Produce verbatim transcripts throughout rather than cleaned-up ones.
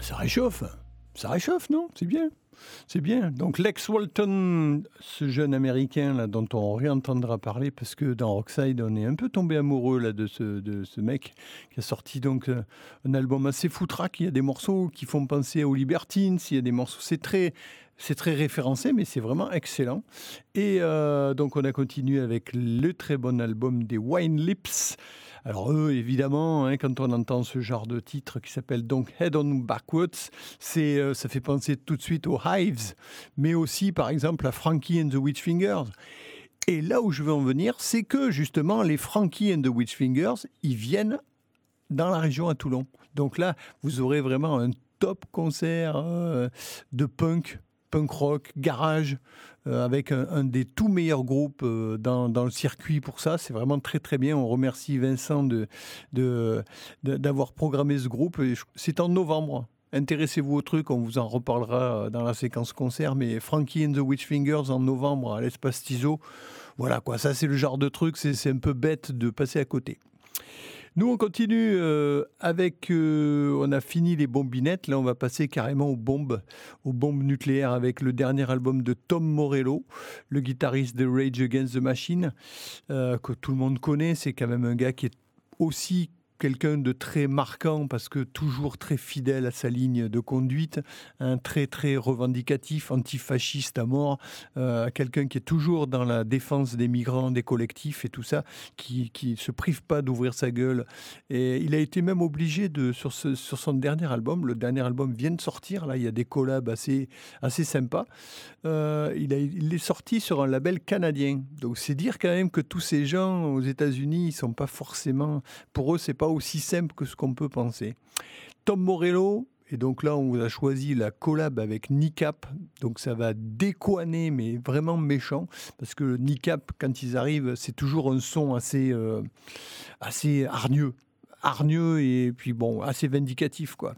Ça réchauffe, ça réchauffe, non? C'est bien, c'est bien. Donc Lex Walton, ce jeune américain là dont on réentendra parler parce que dans Rockside, on est un peu tombé amoureux là de ce de ce mec qui a sorti donc heu, un album assez foutraque. Il y a des morceaux qui font penser aux Libertines, il y a des morceaux c'est très c'est très référencé, mais c'est vraiment excellent et heu, donc on a continué avec le très bon album des Wine Lips. Alors eux, évidemment, hein, quand on entend ce genre de titre qui s'appelle donc Head on Backwards, c'est, euh, ça fait penser tout de suite aux Hives, mais aussi par exemple à Frankie and the Witchfingers. Et là où je veux en venir, c'est que justement les Frankie and the Witchfingers, ils viennent dans la région à Toulon. Donc là, vous aurez vraiment un top concert euh, de punk, punk rock, garage, euh, avec un, un des tout meilleurs groupes euh, dans, dans le circuit pour ça. C'est vraiment très très bien. On remercie Vincent de, de, de- d'avoir programmé ce groupe. Et je- C'est en novembre. Intéressez-vous au truc, on vous en reparlera dans la séquence concert. Mais Frankie and the Witchfingers en novembre à l'Espace Tiso, voilà quoi. Ça, c'est le genre de truc, c'est c'est un peu bête de passer à côté. Nous, on continue euh, avec. Euh, on a fini les bombinettes. Là, on va passer carrément aux bombes, aux bombes nucléaires avec le dernier album de Tom Morello, le guitariste de Rage Against the Machine, euh, que tout le monde connaît. C'est quand même un gars qui est aussi quelqu'un de très marquant parce que toujours très fidèle à sa ligne de conduite, un très très revendicatif, antifasciste à mort, euh, quelqu'un qui est toujours dans la défense des migrants, des collectifs et tout ça, qui qui se prive pas d'ouvrir sa gueule. Et il a été même obligé de sur ce sur son dernier album, le dernier album vient de sortir là, il y a des collabs assez assez sympas. Euh, il, a- il est sorti sur un label canadien. Donc c'est dire quand même que tous ces gens aux États-Unis, ils sont pas forcément, pour eux, c'est pas aussi simple que ce qu'on peut penser. Tom Morello. Et donc là, on vous a choisi la collab avec Nicap. Donc ça va décoiner, mais vraiment méchant. Parce que Nicap, quand ils arrivent, c'est toujours un son assez, euh, assez hargneux. Hargneux et puis bon, assez vindicatif, quoi.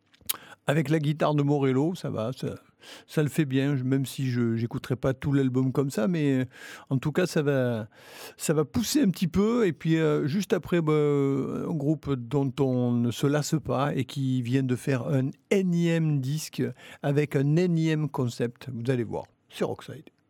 Avec la guitare de Morello, ça va, ça, ça le fait bien, je- même si je n'écouterai pas tout l'album comme ça, mais euh, en tout cas, ça va, ça va pousser un petit peu. Et puis, euh, juste après, bah, un groupe dont on ne se lasse pas et qui vient de faire un énième disque avec un énième concept, vous allez voir, sur Rockside.